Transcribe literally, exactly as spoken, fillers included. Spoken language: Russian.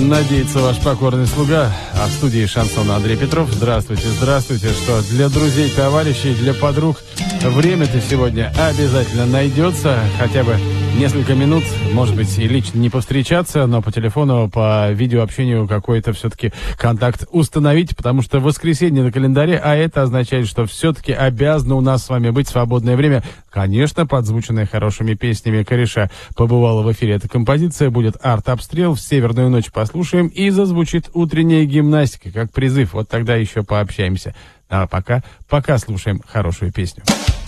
Надеется ваш покорный слуга, а в студии шансона Андрей Петров. Здравствуйте, здравствуйте. Что, для друзей, товарищей, для подруг время-то сегодня обязательно найдется. Хотя бы несколько минут, может быть, и лично не повстречаться, но по телефону, по видеообщению какой-то все-таки контакт установить, потому что воскресенье на календаре, а это означает, что все-таки обязано у нас с вами быть свободное время. Конечно, подзвученное хорошими песнями кореша. Побывала в эфире эта композиция, будет арт-обстрел, в «Северную ночь» послушаем, и зазвучит утренняя гимнастика, как призыв. Вот тогда еще пообщаемся. А пока, пока слушаем хорошую песню.